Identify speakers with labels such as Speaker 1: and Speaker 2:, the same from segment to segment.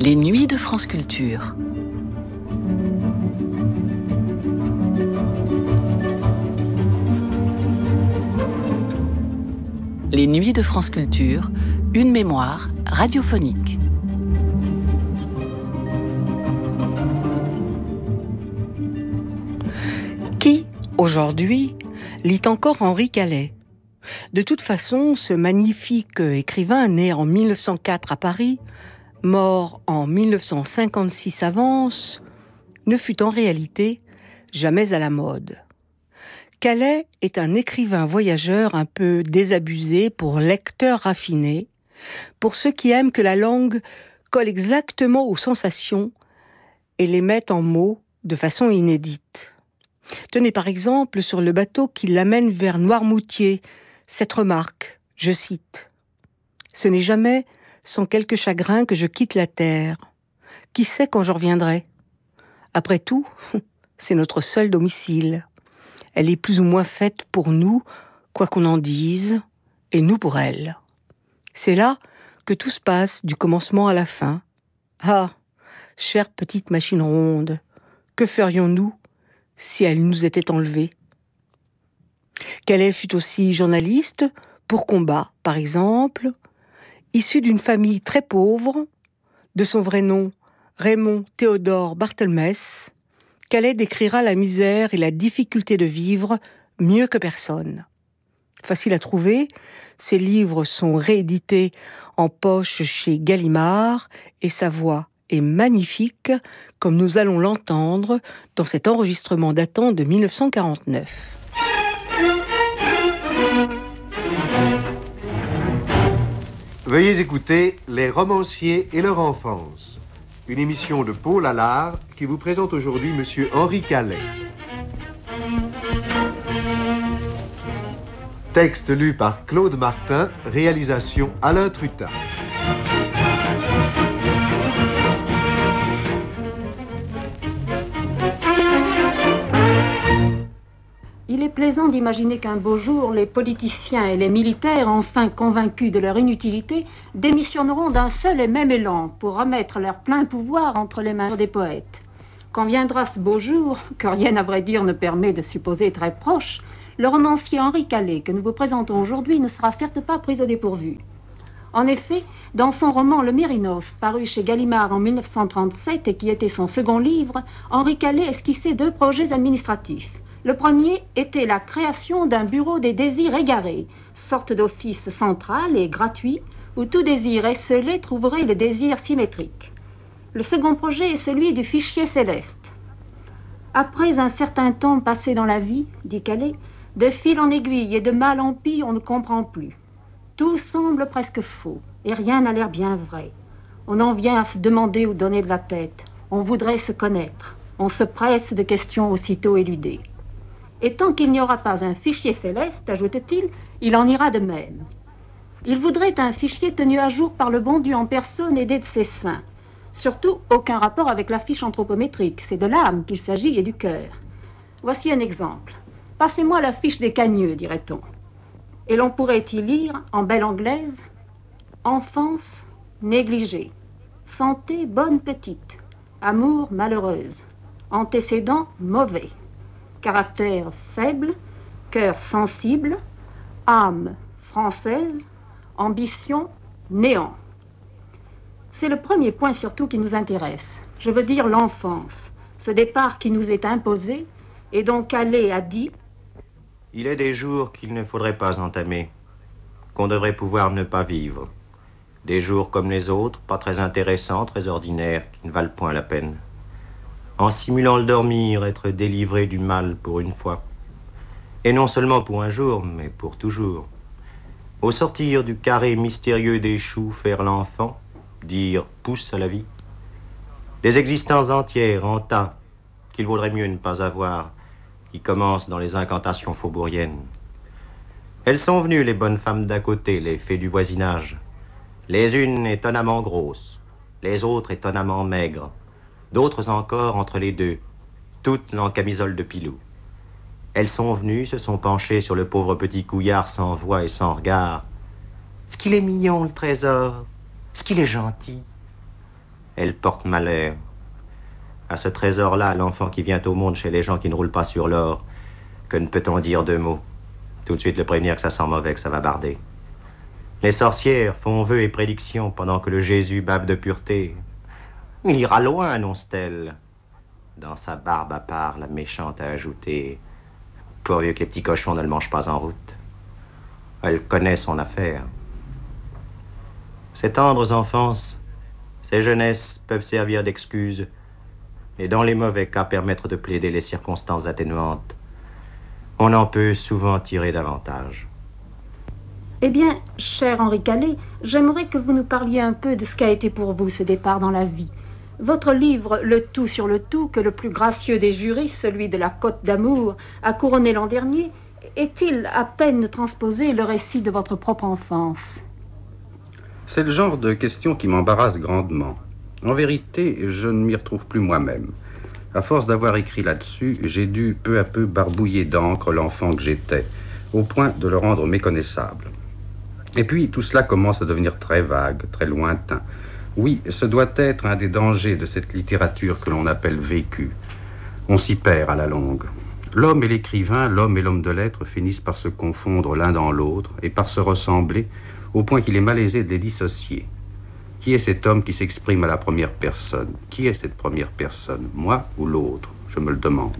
Speaker 1: Les nuits de France Culture. Les nuits de France Culture, une mémoire radiophonique. Qui, aujourd'hui, lit encore Henri Calais ? De toute façon, ce magnifique écrivain né en 1904 à Paris, mort en 1956 à Vence, ne fut en réalité jamais à la mode. Calais est un écrivain voyageur un peu désabusé pour lecteurs raffinés, pour ceux qui aiment que la langue colle exactement aux sensations et les mette en mots de façon inédite. Tenez par exemple sur le bateau qui l'amène vers Noirmoutier, cette remarque, je cite « Ce n'est jamais sans quelque chagrin que je quitte la terre. Qui sait quand je reviendrai ? Après tout, c'est notre seul domicile. Elle est plus ou moins faite pour nous, quoi qu'on en dise, et nous pour elle. C'est là que tout se passe du commencement à la fin. Ah, chère petite machine ronde, que ferions-nous si elle nous était enlevée ? Calais fut aussi journaliste, pour Combat, par exemple, issu d'une famille très pauvre, de son vrai nom, Raymond Théodore Barthelmess. Calais décrira la misère et la difficulté de vivre mieux que personne. Facile à trouver, ses livres sont réédités en poche chez Gallimard et sa voix est magnifique, comme nous allons l'entendre dans cet enregistrement datant de 1949.
Speaker 2: Veuillez écouter Les romanciers et leur enfance, une émission de Paul Allard qui vous présente aujourd'hui Monsieur Henri Calais. Texte lu par Claude Martin, réalisation Alain Trutat.
Speaker 3: Il est plaisant d'imaginer qu'un beau jour, les politiciens et les militaires, enfin convaincus de leur inutilité, démissionneront d'un seul et même élan pour remettre leur plein pouvoir entre les mains des poètes. Quand viendra ce beau jour, que rien à vrai dire ne permet de supposer très proche, le romancier Henri Calais, que nous vous présentons aujourd'hui, ne sera certes pas pris au dépourvu. En effet, dans son roman Le Mérinos, paru chez Gallimard en 1937 et qui était son second livre, Henri Calais esquissait 2 projets administratifs. Le premier était la création d'un bureau des désirs égarés, sorte d'office central et gratuit, où tout désir esseulé trouverait le désir symétrique. Le second projet est celui du fichier céleste. Après un certain temps passé dans la vie, dit Calais, de fil en aiguille et de mal en pis, on ne comprend plus. Tout semble presque faux, et rien n'a l'air bien vrai. On en vient à se demander où donner de la tête. On voudrait se connaître. On se presse de questions aussitôt éludées. Et tant qu'il n'y aura pas un fichier céleste, ajoute-t-il, il en ira de même. Il voudrait un fichier tenu à jour par le bon Dieu en personne aidé de ses saints. Surtout, aucun rapport avec la fiche anthropométrique. C'est de l'âme qu'il s'agit et du cœur. Voici un exemple. Passez-moi la fiche des cagneux, dirait-on. Et l'on pourrait y lire, en belle anglaise, enfance négligée, santé bonne petite, amour malheureuse, antécédents mauvais, caractère faible, cœur sensible, âme française, ambition néant. C'est le premier point surtout qui nous intéresse. Je veux dire l'enfance, ce départ qui nous est imposé et dont Calais a dit «
Speaker 4: Il est des jours qu'il ne faudrait pas entamer, qu'on devrait pouvoir ne pas vivre. Des jours comme les autres, pas très intéressants, très ordinaires, qui ne valent point la peine. En simulant le dormir, être délivré du mal pour une fois. Et non seulement pour un jour, mais pour toujours. Au sortir du carré mystérieux des choux, faire l'enfant, dire pousse à la vie. Des existences entières, en tas, qu'il vaudrait mieux ne pas avoir, qui commencent dans les incantations faubouriennes. Elles sont venues, les bonnes femmes d'à côté, les fées du voisinage. Les unes étonnamment grosses, les autres étonnamment maigres. D'autres encore entre les deux, toutes en camisole de pilou. Elles sont venues, se sont penchées sur le pauvre petit couillard sans voix et sans regard. Ce qu'il est mignon, le trésor, ce qu'il est gentil. Elle porte malheur. À ce trésor-là, l'enfant qui vient au monde chez les gens qui ne roulent pas sur l'or, que ne peut-on dire deux mots? Tout de suite le prévenir que ça sent mauvais, que ça va barder. Les sorcières font vœux et prédictions pendant que le Jésus bave de pureté. Il ira loin, annonce-t-elle. Dans sa barbe à part, la méchante a ajouté: pourvu que les petits cochons ne le mangent pas en route. Elle connaît son affaire. Ces tendres enfances, ces jeunesses peuvent servir d'excuses et dans les mauvais cas permettre de plaider les circonstances atténuantes. On en peut souvent tirer davantage.
Speaker 3: Eh bien, cher Henri Calais, j'aimerais que vous nous parliez un peu de ce qu'a été pour vous ce départ dans la vie. Votre livre, Le tout sur le tout, que le plus gracieux des jurys, celui de la Côte d'Amour, a couronné l'an dernier, est-il à peine transposé le récit de votre propre enfance?
Speaker 5: C'est le genre de question qui m'embarrasse grandement. En vérité, je ne m'y retrouve plus moi-même. À force d'avoir écrit là-dessus, j'ai dû peu à peu barbouiller d'encre l'enfant que j'étais, au point de le rendre méconnaissable. Et puis, tout cela commence à devenir très vague, très lointain. Oui, ce doit être un des dangers de cette littérature que l'on appelle vécue. On s'y perd à la longue. L'homme et l'écrivain, l'homme et l'homme de lettres finissent par se confondre l'un dans l'autre et par se ressembler au point qu'il est malaisé de les dissocier. Qui est cet homme qui s'exprime à la première personne? Qui est cette première personne? Moi ou l'autre? Je me le demande.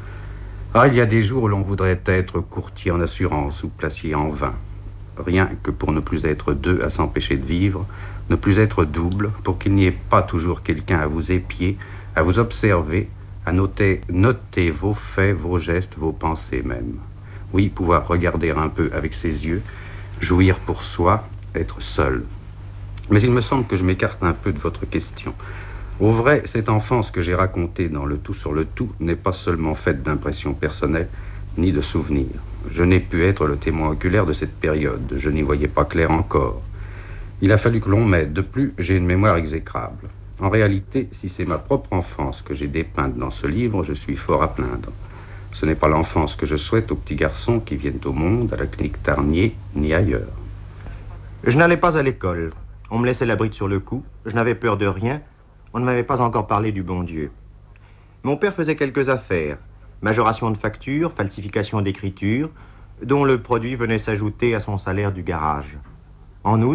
Speaker 5: Ah, il y a des jours où l'on voudrait être courtier en assurance ou placier en vin. Rien que pour ne plus être deux à s'empêcher de vivre, ne plus être double, pour qu'il n'y ait pas toujours quelqu'un à vous épier, à vous observer, à noter vos faits, vos gestes, vos pensées même. Oui, pouvoir regarder un peu avec ses yeux, jouir pour soi, être seul. Mais il me semble que je m'écarte un peu de votre question. Au vrai, cette enfance que j'ai racontée dans Le tout sur le tout n'est pas seulement faite d'impressions personnelles, ni de souvenirs. Je n'ai pu être le témoin oculaire de cette période. Je n'y voyais pas clair encore. Il a fallu que l'on m'aide. De plus, j'ai une mémoire exécrable. En réalité, si c'est ma propre enfance que j'ai dépeinte dans ce livre, je suis fort à plaindre. Ce n'est pas l'enfance que je souhaite aux petits garçons qui viennent au monde, à la clinique Tarnier, ni ailleurs.
Speaker 4: Je n'allais pas à l'école. On me laissait la bride sur le cou. Je n'avais peur de rien. On ne m'avait pas encore parlé du bon Dieu. Mon père faisait quelques affaires. Majoration de factures, falsification d'écriture, dont le produit venait s'ajouter à son salaire du garage. En outre,